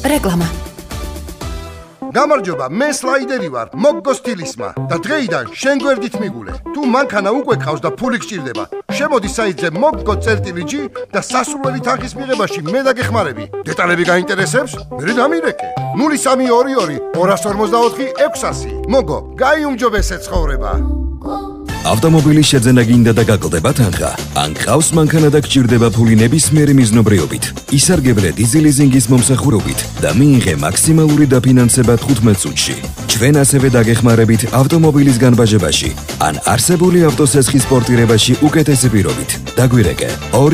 რეკლამა. გამარჯობა, მე სლაიდერი ვარ, მოგგო სტილისმა და დღეიდან შენ გვერდით მიგულე. თუ მანქანა უკვე ყავს და ფული გჭირდება, შემოდი საიტზე moggo.g და სასურველი თანხის მიღებაში მე დაგეხმარები. დეტალები გაინტერესებს? მე დამირეკე. 0322 254 600. მოგო, გაიუმჯობესე ცხოვრება. ავტომობილის შეძენა გინდა და გაკლდება თანხა. ან ყავს მანქანა და გჭირდება ფული ნებისმიერი მიზნობრიობით. ისარგებლე დიზელიზინგის მომსახურებით და მიიღე მაქსიმალური დაფინანსება 15 წუთში. ჩვენ ასევე დაგეხმარებით ავტომობილის განბაჟებაში ან არსებული ავტოსესხის პორტირებაში უკეთესი პირობით. დაგვირეკე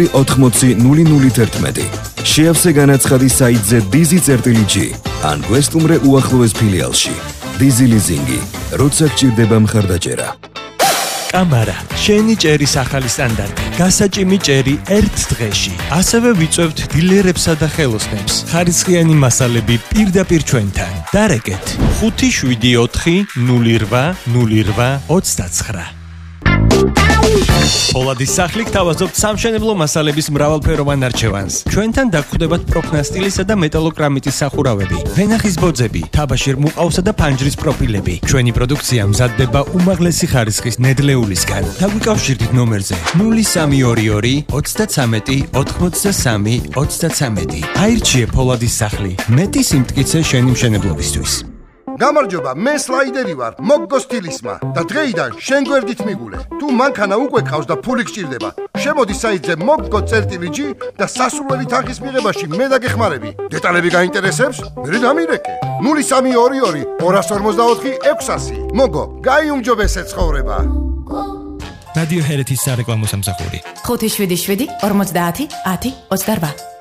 280 შეავსე განაცხადი საიტზე dizi.g ან გვესტუმრე უახლოეს ფილიალში. დიზელიზინგი, როცა გჭირდება მხარდაჭერა. კამარა, შენი ჭერის ახალი სტანდარტი. გასაჭიმი ჭერი ერთ დღეში. ასევე ვიწევთ დილერებსა და ხელოსნებს. ხარისხიანი მასალები პირდაპირ ჩვენთან. დარეკეთ 574 08 08 29. პოლადის სახლი გთავაზობთ სამშენებლო მასალების მრავალფეროვან არჩევანს. ჩვენთან დაგხვდებათ პროფნასტილისა და მეტალოკრამიტის სახურავები, ვენახის ბოძები, თაბაშირ მუყავსა და ფანჯრის პროფილები. ჩვენი პროდუქცია მზადდება უმაღლესი ხარისხის ნედლეულისგან. დაგვიკავშირდით ნომერზე 0322 33 83 33. აირჩიე პოლადის სახლი. მეტი სიმტკიცე შენი მშენებლობისთვის. გამარჯობა, მე სლაიდერი ვარ, მოგგო სტილისმა და დღეიდან შენ გვერდით მიგულე. თუ მანქანა უკვე ყავს და ფული გჭირდება, შემოდი საიტზე moggo.g და სასურველი თანხის მიღებაში მე დაგეხმარები. დეტალები გაინტერესებს? მე დამირეკე. 0322 254 600. მოგო, გაიუმჯობესე ცხოვრება. რადიო ჰერეთის სარეკლამო სამსახური. 577 50 10 28.